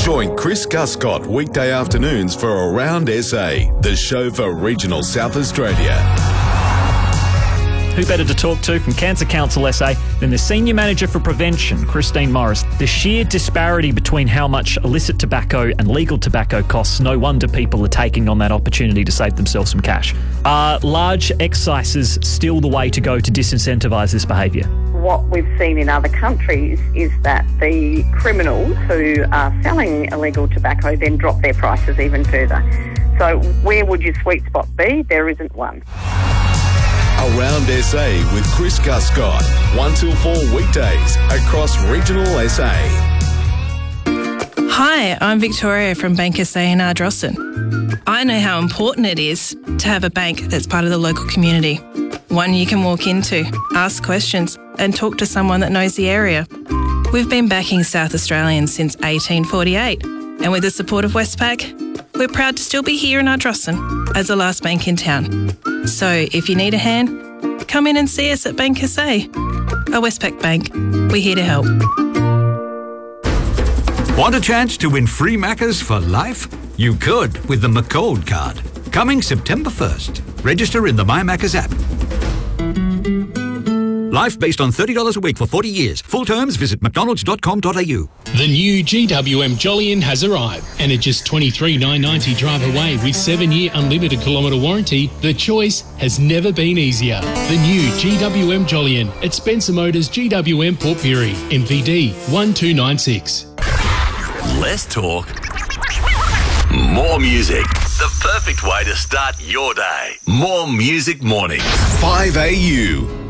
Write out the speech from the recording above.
Join Chris Guscott weekday afternoons for Around SA, the show for regional South Australia. Who better to talk to from Cancer Council SA than the Senior Manager for Prevention, Christine Morris? The sheer disparity between how much illicit tobacco and legal tobacco costs, no wonder people are taking on that opportunity to save themselves some cash. Are large excises still the way to go to disincentivise this behaviour? What we've seen in other countries is that the criminals who are selling illegal tobacco then drop their prices even further. So where would your sweet spot be? There isn't one. Around SA with Chris Guscott, 1 till 4 weekdays across regional SA. Hi, I'm Victoria from Bank SA in Ardrossan. I know how important it is to have a bank that's part of the local community. One you can walk into, ask questions and talk to someone that knows the area. We've been backing South Australians since 1848 and with the support of Westpac, we're proud to still be here in Ardrossan as the last bank in town. So if you need a hand, come in and see us at Bank SA. A Westpac Bank, we're here to help. Want a chance to win free Maccas for life? You could with the McCold card. Coming September 1st. Register in the My Maccas app. Life based on $30 a week for 40 years. Full terms, visit mcdonalds.com.au. The new GWM Jolyon has arrived, and at just $23,990 drive away with 7-year unlimited kilometre warranty, the choice has never been easier. The new GWM Jolyon at Spencer Motors GWM Port Pirie, MVD 1296. Less talk, more music. The perfect way to start your day. More Music Mornings. 5AU.